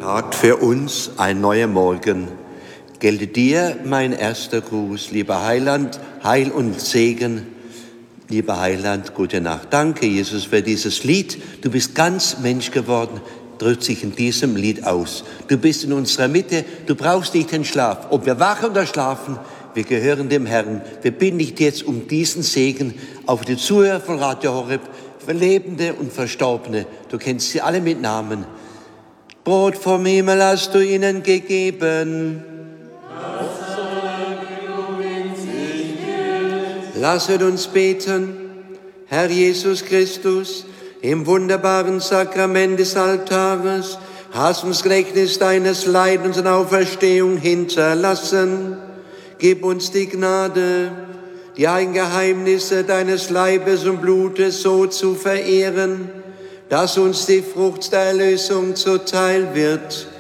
Tag für uns ein neuer Morgen. Gelte dir mein erster Gruß, lieber Heiland, Heil und Segen. Lieber Heiland, gute Nacht. Danke, Jesus, für dieses Lied. Du bist ganz Mensch geworden, drückt sich in diesem Lied aus. Du bist in unserer Mitte, du brauchst nicht den Schlaf. Ob wir wachen oder schlafen, wir gehören dem Herrn. Wir bitten dich jetzt um diesen Segen auf die Zuhörer von Radio Horeb, für Lebende und Verstorbene. Du kennst sie alle mit Namen. Brot vom Himmel hast du ihnen gegeben. Lasset uns beten. Herr Jesus Christus, im wunderbaren Sakrament des Altares hast uns Gedächtnis deines Leidens und Auferstehung hinterlassen. Gib uns die Gnade, die heiligen Geheimnisse deines Leibes und Blutes so zu verehren, dass uns die Frucht der Erlösung zuteil wird.